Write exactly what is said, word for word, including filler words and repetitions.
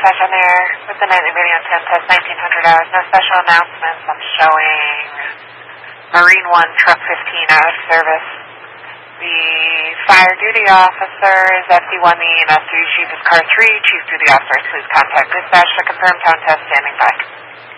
dispatch on air with the nightly radio and ten test nineteen hundred hours. No special announcements. I'm showing Marine one Truck fifteen out of service. The fire duty officer is F D one, the E M S three, Chief is car three. Chief duty officer, please contact dispatch to confirm town test standing by.